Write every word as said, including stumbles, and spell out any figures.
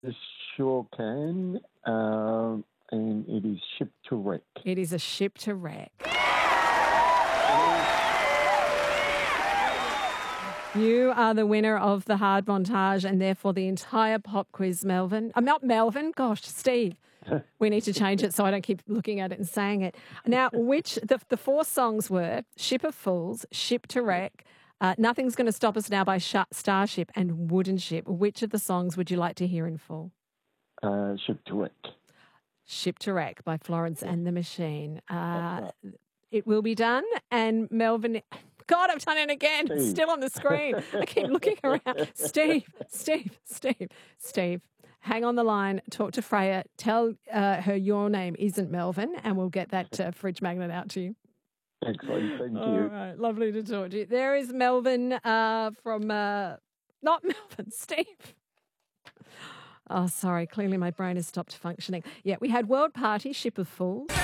This sure can, um, and it is Ship to Wreck. It is a ship to wreck. You are the winner of the hard montage and therefore the entire pop quiz, Melvin. I'm not Melvin. Gosh, Steve. We need to change it so I don't keep looking at it and saying it. Now, which the, the four songs were Ship of Fools, Ship to Wreck, uh, Nothing's Going to Stop Us Now by Sh- Starship, and Wooden Ship. Which of the songs would you like to hear in full? Uh, Ship to Wreck. Ship to Wreck by Florence and the Machine. Uh, it will be done. And Melvin, God, I've done it again. It's Steve. still on the screen. I keep looking around. Steve, Steve, Steve, Steve. Hang on the line. Talk to Freya. Tell uh, her your name isn't Melvin, and we'll get that uh, fridge magnet out to you. Excellent. Thank All you. right. Lovely to talk to you. There is Melvin uh, from, uh, not Melvin, Steve. Oh, sorry. Clearly my brain has stopped functioning. Yeah, we had World Party, Ship of Fools.